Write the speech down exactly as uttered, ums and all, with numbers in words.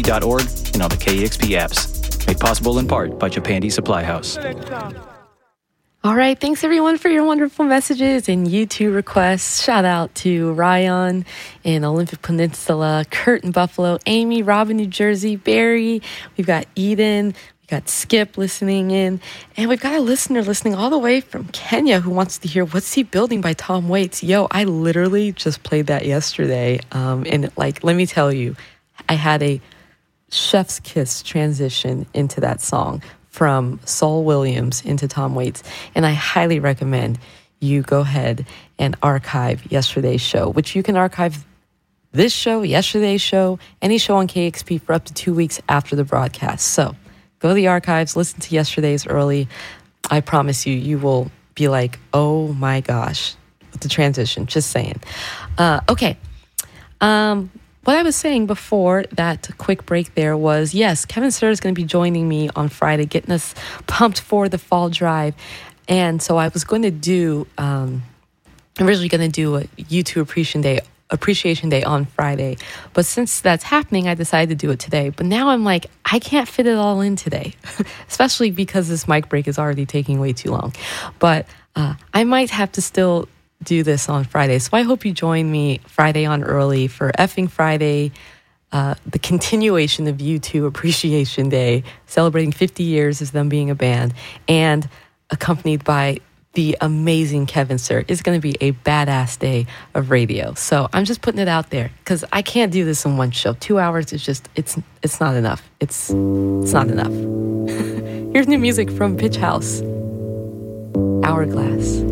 dot org and on the K E X P apps. Made possible in part by Japandi Supply House. All right, thanks everyone for your wonderful messages and YouTube requests. Shout out to Ryan in Olympic Peninsula, Kurt in Buffalo, Amy, Rob in New Jersey, Barry. We've got Eden, we've got Skip listening in, and we've got a listener listening all the way from Kenya who wants to hear What's He Building by Tom Waits. Yo, I literally just played that yesterday, um, and like, let me tell you, I had a chef's kiss transition into that song from Saul Williams into Tom Waits. And I highly recommend you go ahead and archive yesterday's show, which you can archive this show, yesterday's show, any show on K X P for up to two weeks after the broadcast. So go to the archives, listen to yesterday's early. I promise you, you will be like, oh my gosh, with the transition, just saying. Uh, okay. Um, What I was saying before that quick break there was, yes, Kevin Sir is going to be joining me on Friday, getting us pumped for the fall drive. And so I was going to do, um, originally going to do a YouTube Appreciation Day, Appreciation Day on Friday. But since that's happening, I decided to do it today. But now I'm like, I can't fit it all in today, especially because this mic break is already taking way too long. But uh, I might have to still do this on Friday. So I hope you join me Friday on early for Effing Friday, uh, the continuation of U two Appreciation Day, celebrating fifty years of them being a band, and accompanied by the amazing Kevin Sir. It's going to be a badass day of radio. So I'm just putting it out there because I can't do this in one show. Two hours is just, it's it's not enough. It's, it's not enough. Here's new music from Pitch House, Hourglass.